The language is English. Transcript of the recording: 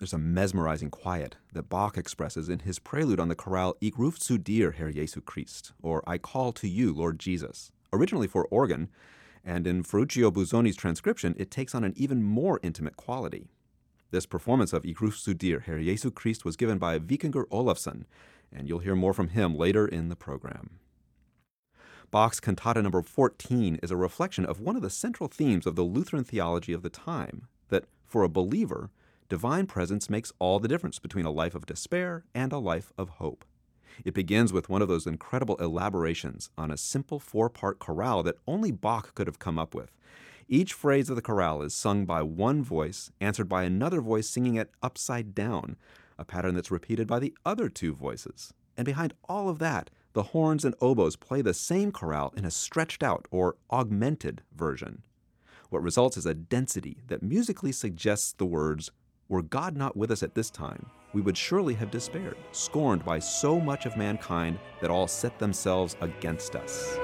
There's a mesmerizing quiet that Bach expresses in his prelude on the chorale Ich ruf zu dir, Herr Jesu Christ, or I call to you, Lord Jesus, originally for organ, and in Ferruccio Busoni's transcription, it takes on an even more intimate quality. This performance of Ich ruf zu dir, Herr Jesu Christ was given by Vikingur Olafsson, and you'll hear more from him later in the program. Bach's Cantata No. 14 is a reflection of one of the central themes of the Lutheran theology of the time, that for a believer, divine presence makes all the difference between a life of despair and a life of hope. It begins with one of those incredible elaborations on a simple four-part chorale that only Bach could have come up with. Each phrase of the chorale is sung by one voice, answered by another voice singing it upside down, a pattern that's repeated by the other two voices. And behind all of that, the horns and oboes play the same chorale in a stretched-out or augmented version. What results is a density that musically suggests the words, "Were God not with us at this time, we would surely have despaired, scorned by so much of mankind that all set themselves against us."